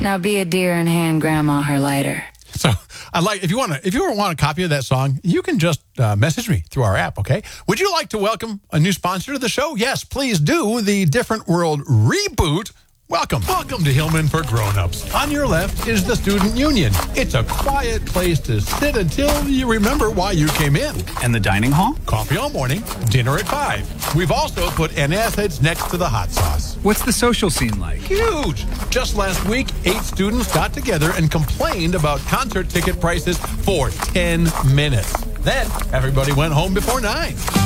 Now be a dear and hand Grandma her lighter. So if you want a copy of that song, you can just message me through our app, okay? Would you like to welcome a new sponsor to the show? Yes, please do. The Different World Reboot. Welcome to Hillman for Grown-Ups. On your left is the Student Union. It's a quiet place to sit until you remember why you came in. And the dining hall? Coffee all morning, dinner at 5. We've also put antacids next to the hot sauce. What's the social scene like? Huge! Just last week, 8 students got together and complained about concert ticket prices for 10 minutes. Then, everybody went home before 9.